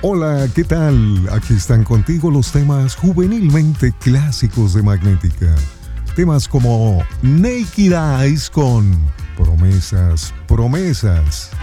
Hola, ¿qué tal? Aquí están contigo los temas juvenilmente clásicos de Magnética. Temas como Naked Eyes con Promesas, Promesas.